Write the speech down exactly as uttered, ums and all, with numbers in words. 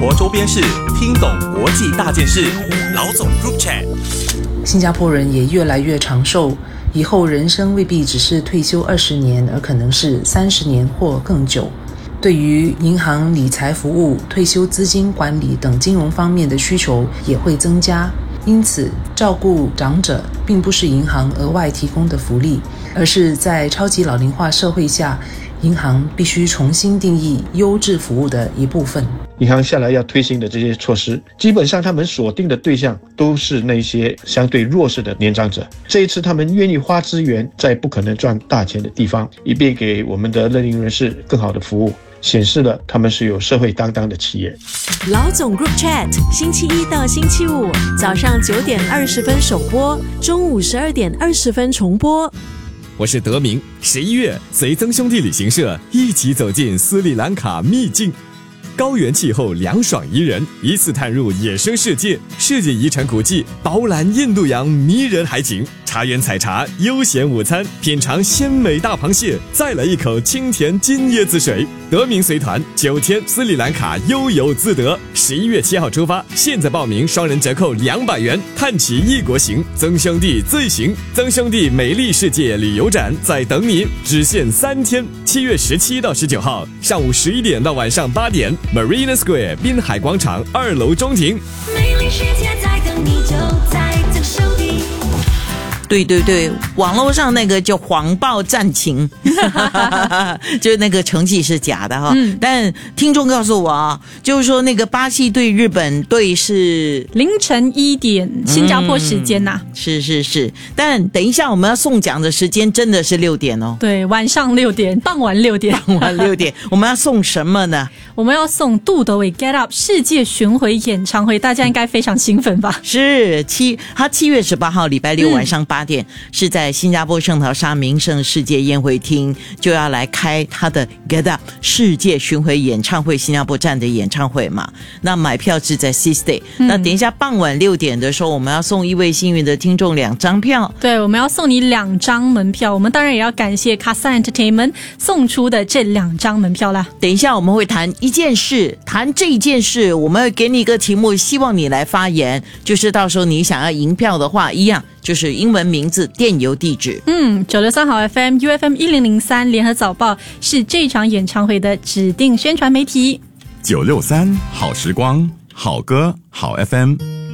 活周边事，听懂国际大件事。老总 Group Chat。 新加坡人也越来越长寿，以后人生未必只是退休二十年，而可能是三十年或更久。对于银行理财服务、退休资金管理等金融方面的需求也会增加，因此照顾长者并不是银行额外提供的福利，而是在超级老龄化社会下，银行必须重新定义优质服务的一部分。 银行下来要推行的这些措施，基本上他们锁定的对象都是那些相对弱势的年长者。这一次他们愿意花资源在不可能赚大钱的地方，以便给我们的乐龄人士更好的服务，显示了他们是有社会担当的企业。 老总 Group Chat 星期一到星期五早上九点二十分首播，中午十二点二十分重播。 我是德明，十一月随曾兄弟旅行社一起走进斯里兰卡秘境，高原气候凉爽宜人，一次探入野生世界，世界遗产古迹，饱览印度洋迷人海景，茶园采茶，悠闲午餐，品尝鲜美大螃蟹，再来一口清甜金椰子水。德明随团九天斯里兰卡悠游自得，十一月七号出发，现在报名双人折扣两百元，探奇异国行，曾兄弟最行，曾兄弟美丽世界旅游展在等你，只限三天，七月十七到十九号，上午十一点到晚上八点。Marina Square 滨海广场二楼中庭， 美丽世界在等你，就在曾兄弟。 对对对，网络上那个叫谎报战情就是那个成绩是假的哈、嗯。但听众告诉我啊，就是说那个巴西对日本队是凌晨一点新加坡时间呐、啊嗯，是是是。但等一下我们要送奖的时间真的是六点哦， 对，晚上六点，傍晚六点， 傍晚六点，我们要送什么呢？ 我们要送杜德伟 Get Up 世界巡回演唱会，大家应该非常兴奋吧？ 是七，他七月十八号礼拜六晚上八点、嗯、是在新加坡圣淘沙名胜世界宴会厅就要来开他的 Get Up 世界巡回演唱会，新加坡站的演唱会嘛。那买票是在 C Stay、嗯、那等一下傍晚六点的时候，我们要送一位幸运的听众两张票。 对，我们要送你两张门票，我们当然也要感谢 Casa Entertainment 送出的这两张门票啦。 等一下我们会谈一件事，谈这一件事，我们会给你一个题目，希望你来发言，就是到时候你想要赢票的话，一样就是英文名字、电邮地址。 嗯，九六三好 F M、U F M 一零零三联合早报是这场演唱会的指定宣传媒体。 九六三好时光，好歌好 F M。